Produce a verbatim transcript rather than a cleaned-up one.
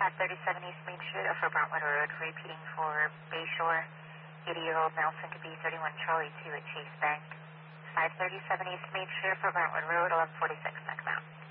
five thirty-seven East Main Street for Brentwood Road, repeating for Bayshore, eighty-year-old male soon to be thirty-one Charlie two at Chase Bank. five thirty-seven East Main Street for Brentwood Road, eleven forty-six, next mount.